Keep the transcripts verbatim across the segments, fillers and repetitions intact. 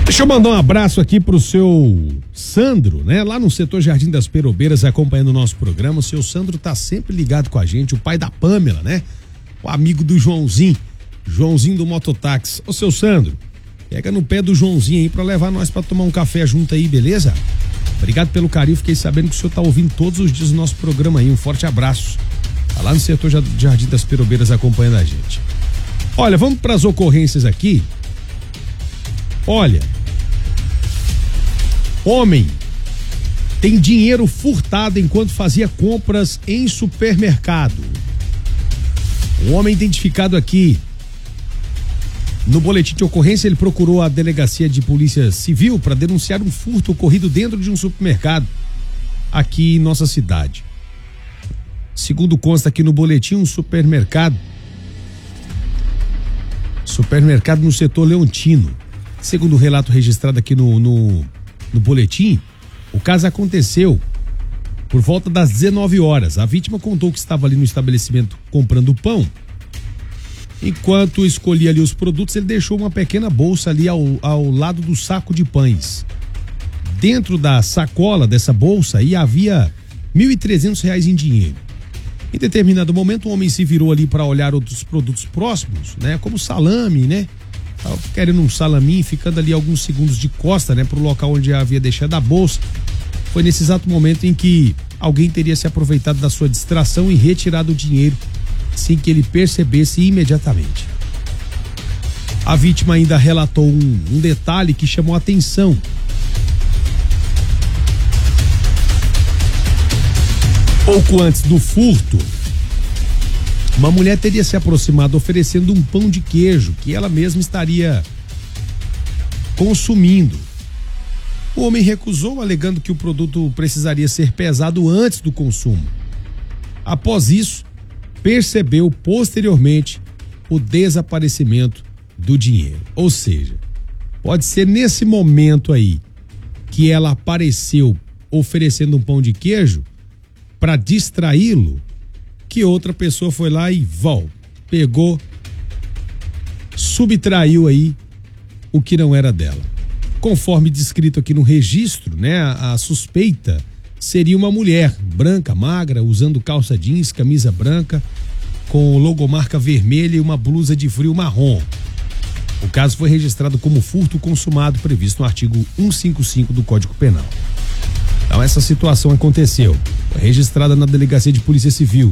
Deixa eu mandar um abraço aqui pro seu Sandro, né? Lá no setor Jardim das Perobeiras, acompanhando o nosso programa. O seu Sandro tá sempre ligado com a gente, o pai da Pamela, né? O amigo do Joãozinho, Joãozinho do mototáxi. Ô, seu Sandro, pega no pé do Joãozinho aí pra levar nós pra tomar um café junto aí, beleza? Obrigado pelo carinho, fiquei sabendo que o senhor tá ouvindo todos os dias o nosso programa aí. Um forte abraço. Tá lá no setor Jardim das Perobeiras acompanhando a gente. Olha, vamos pras ocorrências aqui. Olha, homem tem dinheiro furtado enquanto fazia compras em supermercado. Um homem identificado aqui no boletim de ocorrência, ele procurou a delegacia de polícia civil para denunciar um furto ocorrido dentro de um supermercado aqui em nossa cidade. Segundo consta aqui no boletim, um supermercado, supermercado no setor Leontino. Segundo o relato registrado aqui no, no, no boletim, o caso aconteceu por volta das dezenove horas. A vítima contou que estava ali no estabelecimento comprando pão. Enquanto escolhia ali os produtos, ele deixou uma pequena bolsa ali ao, ao lado do saco de pães. Dentro da sacola dessa bolsa aí havia mil e trezentos reais em dinheiro. Em determinado momento, o homem se virou ali para olhar outros produtos próximos, né? Como salame, né? Tava querendo um salaminho, ficando ali alguns segundos de costa, né? Pro local onde havia deixado a bolsa. Foi nesse exato momento em que alguém teria se aproveitado da sua distração e retirado o dinheiro sem que ele percebesse imediatamente. A vítima ainda relatou um, um detalhe que chamou a atenção. Pouco antes do furto, uma mulher teria se aproximado oferecendo um pão de queijo que ela mesma estaria consumindo. O homem recusou, alegando que o produto precisaria ser pesado antes do consumo. Após isso, percebeu posteriormente o desaparecimento do dinheiro. Ou seja, pode ser nesse momento aí que ela apareceu oferecendo um pão de queijo para distraí-lo, que outra pessoa foi lá e vol, pegou, subtraiu aí o que não era dela. Conforme descrito aqui no registro, né, a, a suspeita seria uma mulher branca, magra, usando calça jeans, camisa branca, com logomarca vermelha e uma blusa de frio marrom. O caso foi registrado como furto consumado, previsto no artigo cento e cinquenta e cinco do Código Penal. Então essa situação aconteceu, foi registrada na Delegacia de Polícia Civil.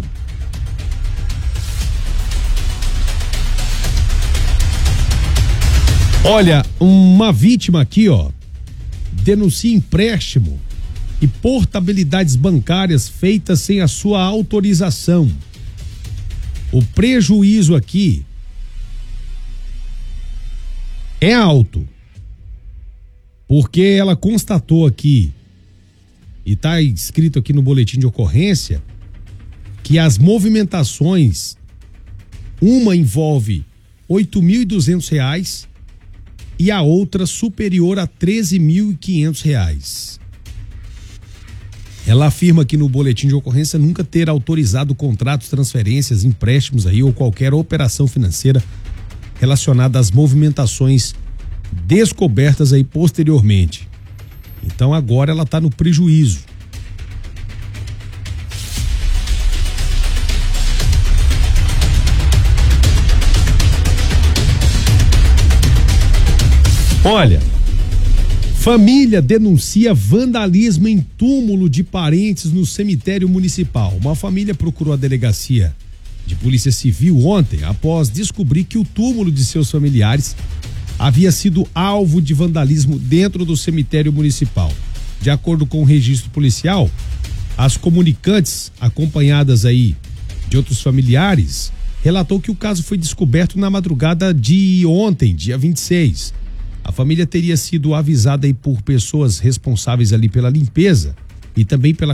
Olha, uma vítima aqui, ó, denuncia empréstimo e portabilidades bancárias feitas sem a sua autorização. O prejuízo aqui é alto, porque ela constatou aqui, e está escrito aqui no boletim de ocorrência, que as movimentações, uma envolve oito mil e duzentos reais e a outra superior a treze mil e quinhentos reais. Ela afirma aqui no boletim de ocorrência nunca ter autorizado contratos, transferências, empréstimos aí ou qualquer operação financeira relacionada às movimentações descobertas aí posteriormente. Então agora ela está no prejuízo. Olha, família denuncia vandalismo em túmulo de parentes no cemitério municipal. Uma família procurou a delegacia de polícia civil ontem após descobrir que o túmulo de seus familiares havia sido alvo de vandalismo dentro do cemitério municipal. De acordo com o registro policial, as comunicantes, acompanhadas aí de outros familiares, relatou que o caso foi descoberto na madrugada de ontem, dia vinte e seis. A família teria sido avisada aí por pessoas responsáveis ali pela limpeza e também pela